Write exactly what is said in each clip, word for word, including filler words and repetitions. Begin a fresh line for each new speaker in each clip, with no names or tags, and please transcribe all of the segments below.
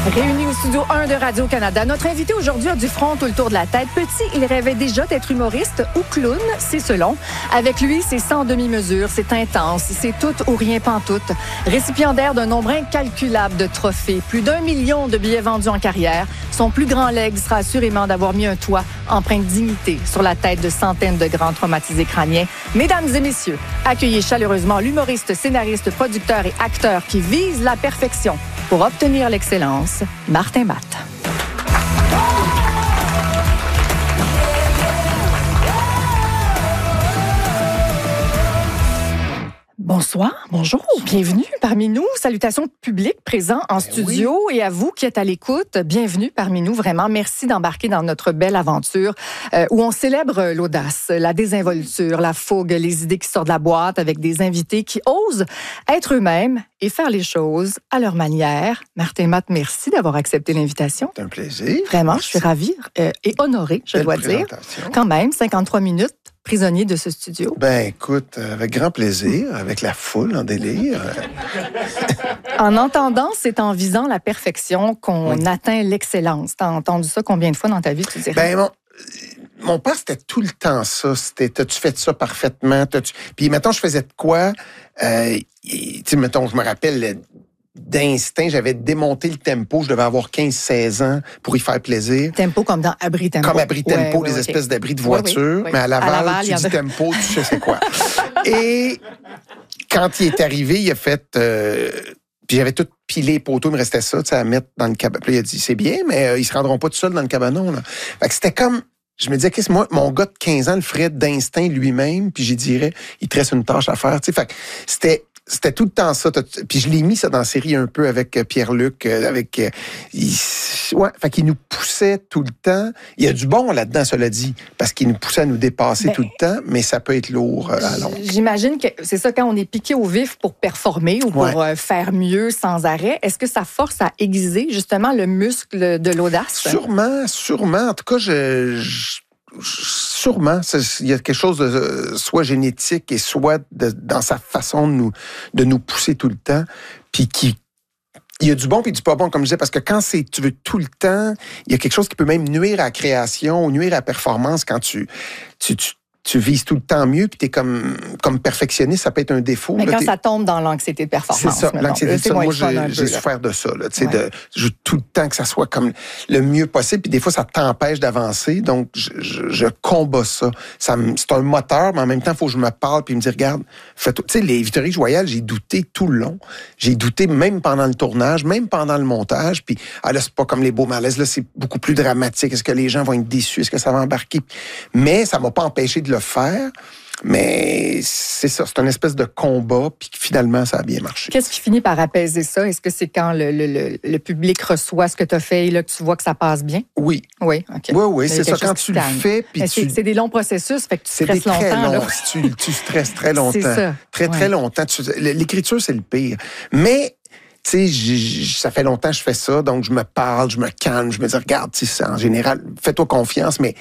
Réunis au studio un de Radio-Canada, notre invité aujourd'hui a du front tout le tour de la tête. Petit, il rêvait déjà d'être humoriste ou clown, c'est selon. Avec lui, c'est sans demi-mesure, c'est intense, c'est tout ou rien pantoute. Récipiendaire d'un nombre incalculable de trophées, plus d'un million de billets vendus en carrière, son plus grand legs sera assurément d'avoir mis un toit empreint de dignité sur la tête de centaines de grands traumatisés crâniens. Mesdames et messieurs, accueillez chaleureusement l'humoriste, scénariste, producteur et acteur qui vise la perfection pour obtenir l'excellence, Martin Matt. Bonsoir, bonjour, bienvenue parmi nous. Salutations publiques présents en studio oui. Et à vous qui êtes à l'écoute, bienvenue parmi nous. Vraiment, merci d'embarquer dans notre belle aventure euh, où on célèbre l'audace, la désinvolture, la fougue, les idées qui sortent de la boîte avec des invités qui osent être eux-mêmes et faire les choses à leur manière. Martin Matt, merci d'avoir accepté l'invitation.
C'est un plaisir.
Vraiment,
merci.
Je suis ravie euh, et honorée, je
Belle
dois dire. Quand même, cinquante-trois minutes. Prisonnier de ce studio?
Ben, écoute, avec grand plaisir, avec la foule en délire.
En entendant, c'est en visant la perfection qu'on oui. atteint l'excellence. T'as entendu ça combien de fois dans ta vie, tu dirais?
Ben, mon, mon père, c'était tout le temps ça. C'était, t'as-tu fait ça parfaitement? T'as-tu... Puis, mettons, je faisais de quoi? Euh, tu sais, mettons, je me rappelle... d'instinct, j'avais démonté le tempo. Je devais avoir quinze seize ans pour y faire plaisir.
Tempo comme dans abri tempo.
Comme abri tempo,
ouais,
des
ouais,
espèces
okay.
d'abris de voiture.
Oui, oui, oui.
Mais à Laval, à Laval tu dis a... tempo, tu sais c'est quoi. Et quand il est arrivé, il a fait... Euh, puis j'avais tout pilé les poteaux, il me restait ça, tu sais, à mettre dans le cabanon. Puis il a dit, c'est bien, mais euh, ils se rendront pas tout seuls dans le cabanon. Là. Fait que c'était comme... Je me disais, qu'est-ce que moi, mon gars de quinze ans le ferait d'instinct lui-même, puis j'y dirais, il te reste une tâche à faire. Tu sais, fait que c'était... C'était tout le temps ça. Puis je l'ai mis ça dans la série un peu avec Pierre-Luc, avec... Il, ouais, fait qu'il nous poussait tout le temps. Il y a du bon là-dedans, cela dit, parce qu'il nous poussait à nous dépasser ben, tout le temps, mais ça peut être lourd euh, à long.
J'imagine que c'est ça, quand on est piqué au vif pour performer ou pour ouais. euh, faire mieux sans arrêt, est-ce que ça force à aiguiser justement le muscle de l'audace?
Sûrement, sûrement. En tout cas, je... je... Sûrement, il y a quelque chose de soit génétique et soit de, dans sa façon de nous, de nous pousser tout le temps, puis qui il y a du bon puis du pas bon, comme je disais, parce que quand c'est tu veux tout le temps, il y a quelque chose qui peut même nuire à la création ou nuire à la performance quand tu tu, tu tu vises tout le temps mieux, puis t'es comme, comme perfectionniste, ça peut être un défaut.
Mais
là,
quand
t'es...
ça tombe dans l'anxiété de performance.
C'est ça, l'anxiété de ça. Moi, j'ai, j'ai souffert de ça. Là, ouais. de, je veux tout le temps que ça soit comme le mieux possible, puis des fois, ça t'empêche d'avancer, donc je, je, je combats ça. ça me, c'est un moteur, mais en même temps, il faut que je me parle, puis me dire, regarde, fais tout. Tu sais, les Victories Royales, j'ai douté tout le long. J'ai douté même pendant le tournage, même pendant le montage, puis ah là, c'est pas comme les beaux malaises, là, c'est beaucoup plus dramatique. Est-ce que les gens vont être déçus? Est-ce que ça va embarquer? Mais ça m'a pas empêché de le faire. Mais c'est ça, c'est une espèce de combat, puis finalement, ça a bien marché.
Qu'est-ce qui finit par apaiser ça? Est-ce que c'est quand le, le, le, le public reçoit ce que tu as fait et là que tu vois que ça passe bien?
Oui.
Oui, OK.
Oui, oui, c'est ça. Quand tu le fais, puis tu...
C'est, c'est des longs processus, fait que tu
c'est
stresses longtemps.
C'est très long.
Là.
tu, tu stresses très longtemps.
C'est ça.
Très,
ouais.
très longtemps. Tu... L'écriture, c'est le pire. Mais... Tu sais, ça fait longtemps que je fais ça, donc je me parle, je me calme, je me dis, regarde, tu sais, en général, fais-toi confiance, mais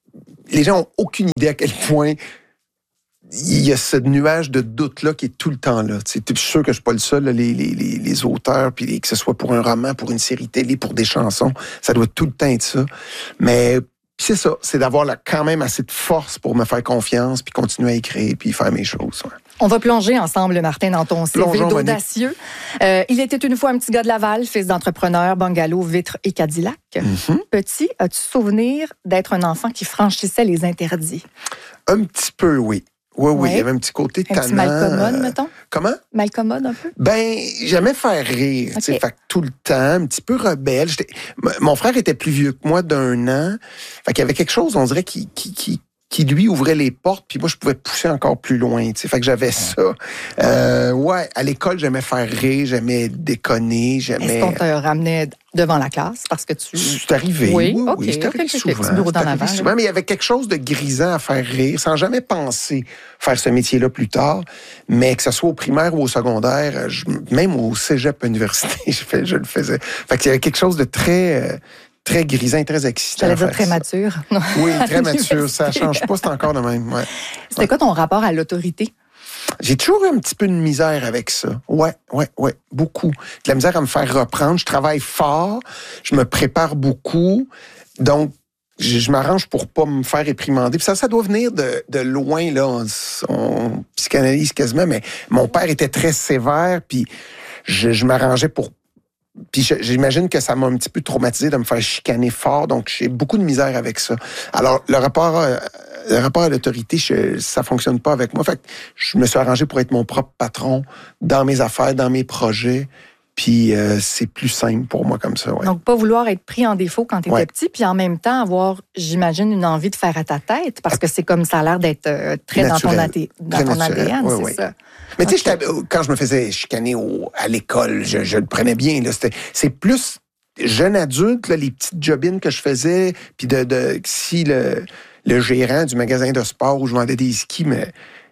les gens ont aucune idée à quel point il y a ce nuage de doute-là qui est tout le temps là. Tu sais, je suis sûr que je suis pas le seul, là, les, les, les, les auteurs, puis les, que ce soit pour un roman, pour une série télé, pour des chansons, ça doit tout le temps être ça. Mais c'est ça, c'est d'avoir là, quand même assez de force pour me faire confiance, puis continuer à écrire, puis faire mes choses. Ouais.
On va plonger ensemble, Martin, dans ton C V Plongeons, d'audacieux. Euh, il était une fois un petit gars de Laval, fils d'entrepreneur, bungalow, vitres et Cadillac. Mm-hmm. Petit, as-tu souvenir d'être un enfant qui franchissait les interdits?
Un petit peu, oui. Oui, oui, ouais. Il y avait un petit côté tannant. Un petit
malcommode, mettons?
Comment?
Malcommode, un peu? Ben,
j'aimais faire rire, okay. Tu sais, fait que tout le temps, un petit peu rebelle. J'étais... Mon frère était plus vieux que moi d'un an. Fait qu'il y avait quelque chose, on dirait, qui... qui, qui qui lui ouvrait les portes, puis moi, je pouvais pousser encore plus loin, tu sais. Fait que j'avais ça. Euh, ouais, à l'école, j'aimais faire rire, j'aimais déconner, j'aimais...
Est-ce qu'on te ramenait devant la classe parce que tu...
C'est arrivé, oui, oui, okay. oui c'est arrivé souvent. C'est arrivé souvent, mais il y avait quelque chose de grisant à faire rire, sans jamais penser faire ce métier-là plus tard, mais que ce soit au primaire ou au secondaire, je, même au cégep université, je, fais, je le faisais. Fait qu'il y avait quelque chose de très... Euh, très grisant, très excitant.
J'allais dire très mature.
Oui, très mature. Ça change pas, c'est encore de même. Ouais.
C'était
ouais.
quoi ton rapport à l'autorité?
j'ai toujours eu un petit peu de misère avec ça. Ouais, ouais, ouais, beaucoup. De la misère à me faire reprendre. Je travaille fort, je me prépare beaucoup, donc je, je m'arrange pour pas me faire réprimander. Puis ça, ça doit venir de, de loin, là. On, on psychanalyse quasiment, mais mon père était très sévère, puis je, je m'arrangeais pour... Puis j'imagine que ça m'a un petit peu traumatisé de me faire chicaner fort, donc j'ai beaucoup de misère avec ça. Alors, le rapport, euh, le rapport à l'autorité, je, ça fonctionne pas avec moi. Fait que je me suis arrangé pour être mon propre patron dans mes affaires, dans mes projets. Puis euh, c'est plus simple pour moi comme ça. Ouais.
Donc, pas vouloir être pris en défaut quand tu étais
ouais.
petit, puis en même temps avoir, j'imagine, une envie de faire à ta tête, parce que c'est comme ça a l'air d'être euh, très naturel. dans ton, A D, dans
très
ton A D N,
ouais,
c'est
ouais.
ça.
Mais
okay.
tu sais, quand je me faisais chicaner au, à l'école, je, je le prenais bien. Là. C'était, c'est plus jeune adulte, là, les petites jobines que je faisais, puis de, de si le, le gérant du magasin de sport où je vendais des skis, mais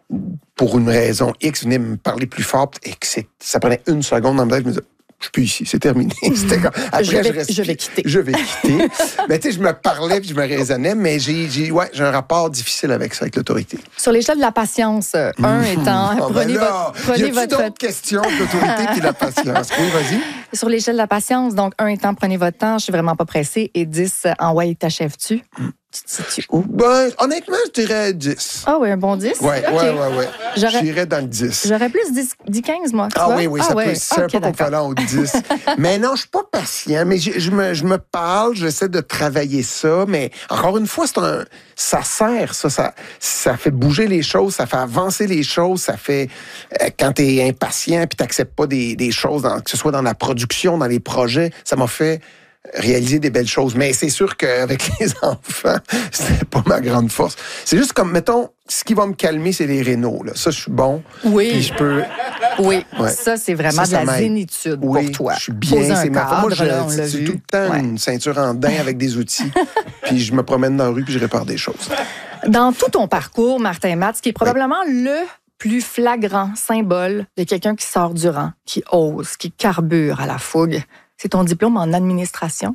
pour une raison X, venait me parler plus fort, et que c'est, ça prenait une seconde dans ma tête, je me disais, je suis plus ici, c'est terminé. C'était comme, après,
je, vais,
je, reste,
je vais quitter.
Je vais quitter. Mais tu sais, je me parlais puis je me raisonnais, mais j'ai, j'ai, ouais, j'ai un rapport difficile avec ça, avec l'autorité.
Sur l'échelle de la patience, un mmh. étant,
oh,
prenez
ben là,
votre... Prenez
y a-t-il
votre...
d'autres questions de l'autorité puis de la patience? Oui, vas-y.
Sur l'échelle de la patience, donc un étant, prenez votre temps, je suis vraiment pas pressée, et dix, en ouais, t'achèves-tu? Mmh. Tu te situes où?
Ben, honnêtement, je dirais dix.
Ah oui, un bon dix?
Oui, oui,
okay.
oui, oui. Je dirais dans le dix.
J'aurais plus dix quinze, moi.
Ah vois? oui, oui,
ah
ça
ouais.
peut. C'est okay, un peu confondant au dix. Mais non, je suis pas patient, mais je, je, me, je me parle, j'essaie de travailler ça, mais encore une fois, c'est un, ça sert, ça, ça, ça fait bouger les choses, ça fait avancer les choses, ça fait, euh, quand t'es impatient puis t'acceptes pas des, des choses, dans, que ce soit dans la production, dans les projets, ça m'a fait réaliser des belles choses. Mais c'est sûr qu'avec les enfants, c'était pas ma grande force. C'est juste comme, mettons, ce qui va me calmer, c'est les rénaux. Là. Ça, je suis bon.
Oui.
Puis je peux...
Oui,
ouais.
ça, c'est vraiment ça, ça de la m'aide. Zénitude
oui,
pour toi.
Je suis bien,
Poser
c'est ma
cadre,
Moi, je,
là,
c'est, c'est tout le temps ouais. une ceinture en daim avec des outils. Puis je me promène dans la rue puis je répare des choses.
Dans tout ton parcours, Martin Matt, ce qui est probablement oui. le plus flagrant symbole de quelqu'un qui sort du rang, qui ose, qui carbure à la fougue, c'est ton diplôme en administration.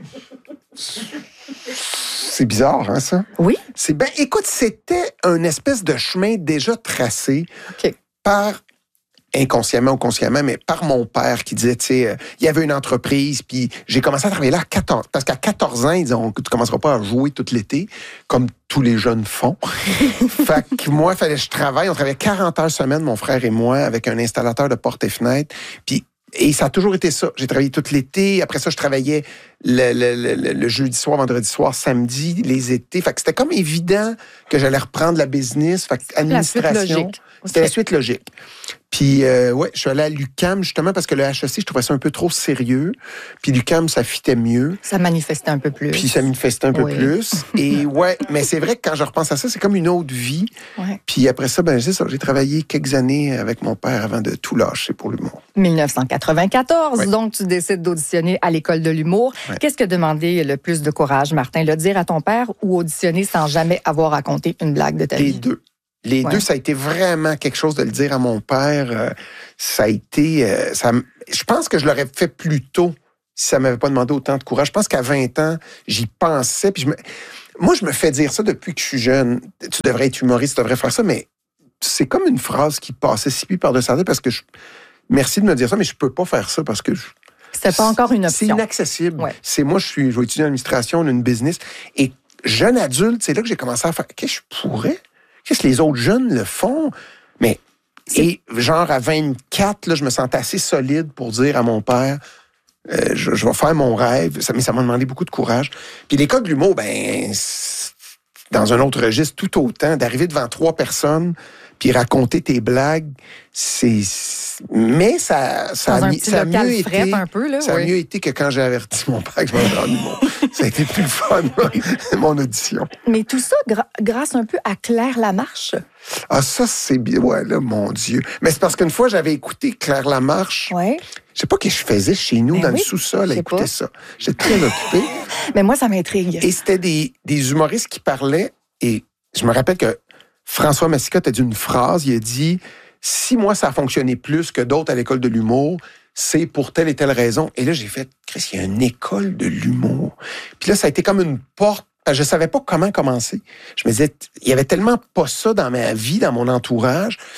C'est bizarre, hein, ça?
Oui.
C'est ben, écoute, c'était un espèce de chemin déjà tracé
okay. par,
inconsciemment ou consciemment, mais par mon père qui disait, tu sais, euh, il y avait une entreprise, puis j'ai commencé à travailler là à quatorze, parce qu'à quatorze ans, ils disaient, tu commenceras pas à jouer tout l'été, comme tous les jeunes font. Fait que moi, il fallait que je travaille. On travaillait quarante heures semaine, mon frère et moi, avec un installateur de portes et fenêtres, puis et ça a toujours été ça. J'ai travaillé tout l'été. Après ça, je travaillais le, le, le, le jeudi soir, vendredi soir, samedi, les étés. Fait que c'était comme évident que j'allais reprendre la business. Fait que administration,
la suite logique.
C'était la suite logique. Puis, euh, ouais, je suis allé à l'U Q A M, justement, parce que le H E C, je trouvais ça un peu trop sérieux. Puis l'U Q A M, ça fitait mieux.
Ça manifestait un peu plus.
Puis ça manifestait un peu
oui.
plus. Et ouais, mais c'est vrai que quand je repense à ça, c'est comme une autre vie.
Ouais.
Puis après ça, ben c'est ça, j'ai travaillé quelques années avec mon père avant de tout lâcher pour l'humour.
dix-neuf cent quatre-vingt-quatorze,
ouais.
donc tu décides d'auditionner à l'École de l'humour.
Ouais.
Qu'est-ce qui a demandé le plus de courage, Martin? Le dire à ton père ou auditionner sans jamais avoir raconté une blague de ta
Les
vie?
Les deux. Les ouais. deux, ça a été vraiment quelque chose de le dire à mon père. Euh, ça a été... Euh, ça, je pense que je l'aurais fait plus tôt si ça ne m'avait pas demandé autant de courage. Je pense qu'à vingt ans, j'y pensais. Puis je me, moi, je me fais dire ça depuis que je suis jeune. Tu devrais être humoriste, tu devrais faire ça. Mais c'est comme une phrase qui passait si puis par-dessus la tête parce que je... Merci de me dire ça, mais je peux pas faire ça parce que... Je,
c'est pas encore une option.
C'est inaccessible.
Ouais.
C'est moi, je suis, je vais étudier en administration, on a une business. Et jeune adulte, c'est là que j'ai commencé à faire... Qu'est-ce que je pourrais... Qu'est-ce que les autres jeunes le font? Mais, c'est... et genre à vingt-quatre, là, je me sentais assez solide pour dire à mon père, euh, je, je vais faire mon rêve. Ça, mais ça m'a demandé beaucoup de courage. Puis l'école de l'humour, ben, dans un autre registre, tout autant, d'arriver devant trois personnes, puis raconter tes blagues, c'est... Mais ça, ça,
dans
a,
un petit
ça a
local
mieux été,
un peu, là,
ça
oui.
a mieux été que quand j'ai averti mon père que je m'en rendais l'humour. Ça a été plus fun, mon audition.
Mais tout ça gra- grâce un peu à Claire Lamarche.
Ah, ça, c'est bien. Ouais, là, mon Dieu. Mais c'est parce qu'une fois, j'avais écouté Claire Lamarche.
Ouais.
Je sais pas ce que je faisais chez nous,
mais
dans
oui,
le sous-sol, à écouter
pas.
ça. J'étais très occupé.
Mais moi, ça m'intrigue.
Et c'était des, des humoristes qui parlaient. Et je me rappelle que François Massicotte a dit une phrase. Il a dit... Si moi, ça a fonctionné plus que d'autres à l'école de l'humour, c'est pour telle et telle raison. Et là, j'ai fait, Chris, il y a une école de l'humour. Puis là, ça a été comme une porte. Je savais pas comment commencer. Je me disais, il y avait tellement pas ça dans ma vie, dans mon entourage.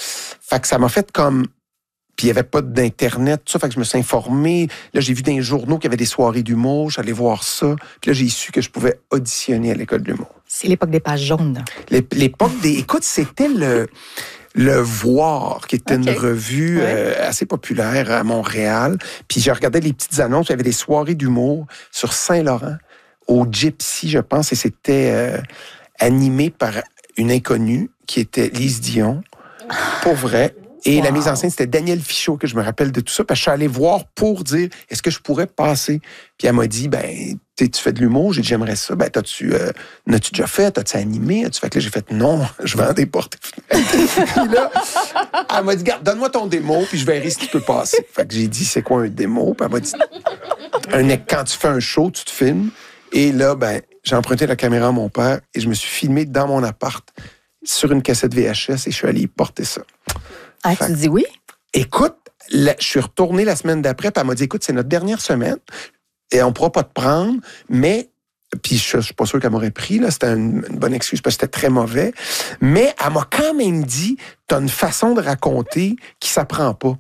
Fait que ça m'a fait comme... Puis il n'y avait pas d'Internet, tout ça, fait que je me suis informé. Là, j'ai vu dans les journaux qu'il y avait des soirées d'humour, j'allais voir ça. Puis là, j'ai su que je pouvais auditionner à l'école de l'humour.
C'est l'époque des pages jaunes.
L'époque des... Écoute, c'était le... Le Voir, qui était okay. une revue ouais. euh, assez populaire à Montréal. Puis je regardais les petites annonces, il y avait des soirées d'humour sur Saint-Laurent, au Gypsy, je pense, et c'était euh, animé par une inconnue qui était Lise Dion, pour vrai. Et wow. la mise en scène, c'était Daniel Fichot, que je me rappelle de tout ça, parce que je suis allé voir pour dire, est-ce que je pourrais passer? Puis elle m'a dit, ben, tu fais de l'humour, j'ai dit, j'aimerais ça. Ben, t'as-tu, euh, n'as-tu déjà fait? T'as-tu animé? As-tu fait que là, j'ai fait, non, je vends des portes. Puis là, elle m'a dit, garde, donne-moi ton démo, puis je verrai si tu peux passer. Fait que j'ai dit, c'est quoi un démo? Puis elle m'a dit, un, quand tu fais un show, tu te filmes. Et là, ben, j'ai emprunté la caméra à mon père et je me suis filmé dans mon appart sur une cassette V H S et je suis allé y porter ça.
Ah, fait, tu dis oui?
Écoute, là, je suis retourné la semaine d'après, puis elle m'a dit, écoute, c'est notre dernière semaine et on ne pourra pas te prendre, mais, puis je ne suis pas sûr qu'elle m'aurait pris, là, c'était une, une bonne excuse parce que c'était très mauvais, mais elle m'a quand même dit, tu as une façon de raconter qui ne s'apprend pas.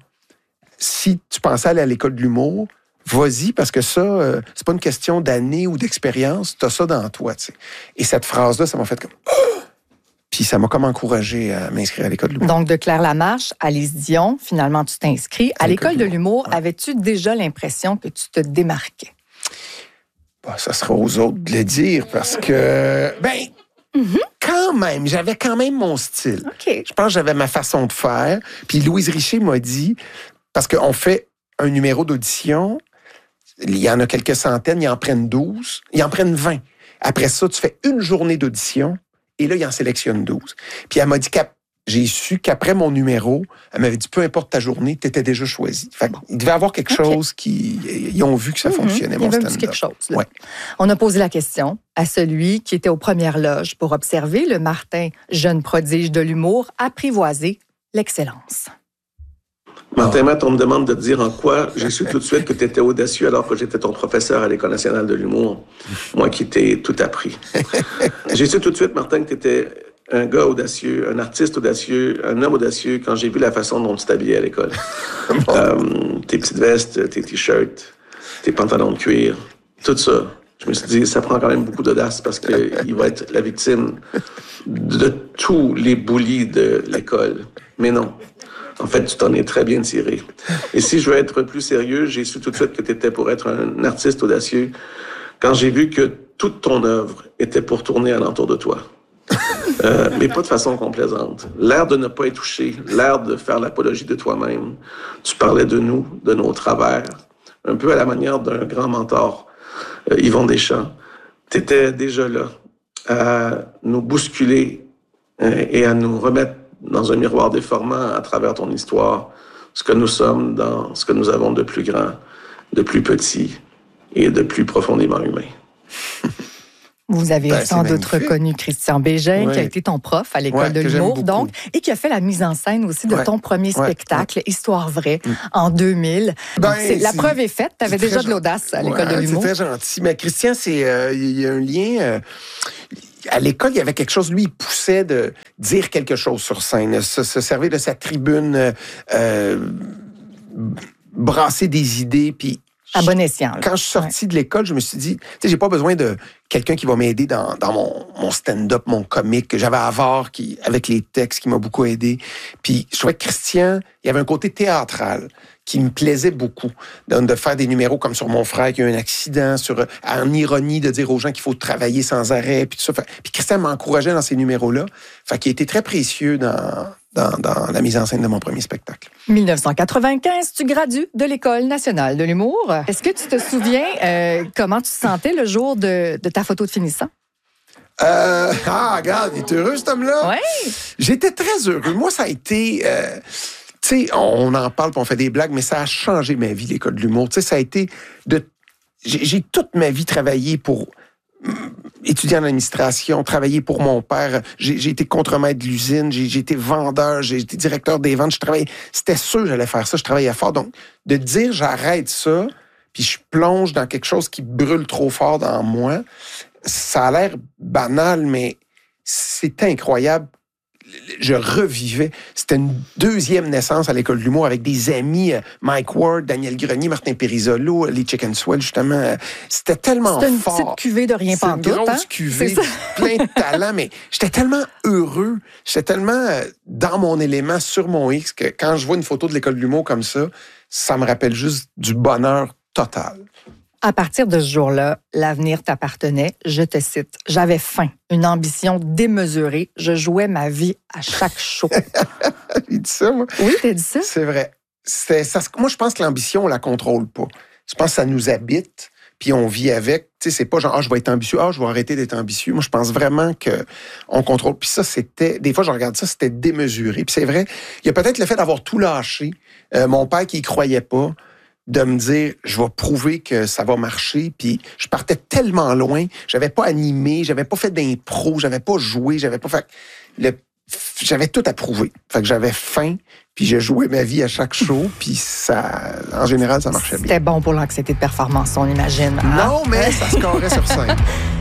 Si tu pensais aller à l'école de l'humour, vas-y, parce que ça, euh, c'est pas une question d'année ou d'expérience, tu as ça dans toi, tu sais. Et cette phrase-là, ça m'a fait comme... Oh! Puis ça m'a comme encouragé à m'inscrire à l'école de l'humour.
Donc, de Claire Lamarche à Lise Dion, finalement, tu t'inscris. À, à l'école de l'humour, ouais. avais-tu déjà l'impression que tu te démarquais?
Bah, ça sera aux autres de le dire, parce que, ben, mm-hmm. quand même, j'avais quand même mon style.
Okay.
Je pense que j'avais ma façon de faire. Puis Louise Richer m'a dit, parce qu'on fait un numéro d'audition, il y en a quelques centaines, ils en prennent douze, ils en prennent vingt. Après ça, tu fais une journée d'audition, et là, il en sélectionne douze. Puis elle m'a dit, qu'à... j'ai su qu'après mon numéro, elle m'avait dit, peu importe ta journée, tu étais déjà choisi. Fait qu'il devait y avoir quelque okay. chose qui... Ils ont vu que ça fonctionnait, mm-hmm. mon stand-up. Il y avait
quelque chose. Là.
Ouais.
On a posé la question à celui qui était aux premières loges pour observer le Martin, jeune prodige de l'humour, apprivoiser l'excellence.
Martin Matt, on me demande de te dire en quoi j'ai su tout de suite que tu étais audacieux alors que j'étais ton professeur à l'École nationale de l'humour, moi qui t'ai tout appris. J'ai su tout de suite, Martin, que tu étais un gars audacieux, un artiste audacieux, un homme audacieux quand j'ai vu la façon dont tu t'habillais à l'école. Bon. Euh, tes petites vestes, tes t-shirts, tes pantalons de cuir, tout ça. Je me suis dit, ça prend quand même beaucoup d'audace parce qu'il va être la victime de tous les bullies de l'école. Mais non. En fait, tu t'en es très bien tiré. Et si je veux être plus sérieux, j'ai su tout de suite que tu étais pour être un artiste audacieux quand j'ai vu que toute ton œuvre était pour tourner alentour de toi. Euh, mais pas de façon complaisante. L'air de ne pas être touché, l'air de faire l'apologie de toi-même. Tu parlais de nous, de nos travers, un peu à la manière d'un grand mentor, euh, Yvon Deschamps. Tu étais déjà là à nous bousculer euh, et à nous remettre dans un miroir déformant à travers ton histoire, ce que nous sommes dans ce que nous avons de plus grand, de plus petit et de plus profondément humain.
Vous avez
ben,
sans doute reconnu Christian Bégin, oui. qui a été ton prof à l'école ouais, de l'humour, donc, et qui a fait la mise en scène aussi de ouais. ton premier ouais. spectacle, ouais. Histoire vraie, mm. en deux mille.
Ben,
donc, c'est, la
c'est,
preuve est faite, tu avais déjà de l'audace à l'école ouais, de l'humour.
C'est très gentil, mais Christian, c'est, il euh, y a un lien... Euh, à l'école, il y avait quelque chose, lui, il poussait de dire quelque chose sur scène, se, se servir de sa tribune, euh, brasser des idées, puis...
À bon escient. Là.
Quand je suis sorti ouais. de l'école, je me suis dit, tu sais, j'ai pas besoin de quelqu'un qui va m'aider dans, dans mon, mon stand-up, mon comique, que j'avais à voir, qui, avec les textes, qui m'a beaucoup aidé. Puis je trouvais que Christian, il y avait un côté théâtral qui me plaisait beaucoup, de, de faire des numéros comme sur mon frère qui a eu un accident, sur en ironie, de dire aux gens qu'il faut travailler sans arrêt, puis tout ça. Fait, puis Christian m'encourageait dans ces numéros-là. Fait qu'il a été très précieux dans... Dans, dans la mise en scène de mon premier spectacle.
dix-neuf cent quatre-vingt-quinze, tu gradues de l'École nationale de l'humour. Est-ce que tu te souviens euh, comment tu te sentais le jour de, de ta photo de finissant?
Euh, ah, regarde, il est heureux, cet homme-là.
Oui.
J'étais très heureux. Moi, ça a été... Euh, tu sais, on en parle, puis on fait des blagues, mais ça a changé ma vie, l'École de l'humour. Tu sais, ça a été... de. J'ai, j'ai toute ma vie travaillé pour... étudiant en administration, travaillé pour mon père. J'ai, j'ai été contremaître de l'usine, j'ai, j'ai été vendeur, j'ai été directeur des ventes. Je travaillais, c'était sûr que j'allais faire ça, je travaillais fort. Donc, de dire j'arrête ça, puis je plonge dans quelque chose qui brûle trop fort dans moi, ça a l'air banal, mais c'est incroyable je revivais. C'était une deuxième naissance à l'école de l'humour avec des amis, Mike Ward, Daniel Grenier, Martin Périsolo, les Chicken Swell, justement. C'était tellement
C'était une
fort.
petite cuvée de rien pantoute.
C'était une grosse
hein?
cuvée, plein de talent, mais j'étais tellement heureux, j'étais tellement dans mon élément, sur mon X, que quand je vois une photo de l'école de l'humour comme ça, ça me rappelle juste du bonheur total.
À partir de ce jour-là, l'avenir t'appartenait. Je te cite. J'avais faim, une ambition démesurée. Je jouais ma vie à chaque show.
Il dit ça, moi.
Oui, t'as dit ça?
C'est vrai. C'est, ça, moi, je pense que l'ambition, on la contrôle pas. Je pense que ça nous habite, puis on vit avec. Tu sais, c'est pas genre, ah, je vais être ambitieux, ah, je vais arrêter d'être ambitieux. Moi, je pense vraiment qu'on contrôle. Puis ça, c'était... Des fois, je regarde ça, c'était démesuré. Puis c'est vrai, il y a peut-être le fait d'avoir tout lâché. Euh, mon père qui y croyait pas, de me dire, je vais prouver que ça va marcher. Puis je partais tellement loin, j'avais pas animé, j'avais pas fait d'impro, j'avais pas joué, j'avais pas fait... Le... J'avais tout à prouver. Fait que j'avais faim, puis je jouais ma vie à chaque show, puis ça, en général, ça marchait bien.
C'était bon pour l'anxiété de performance, on imagine. Hein?
Non, mais ça scorait sur scène.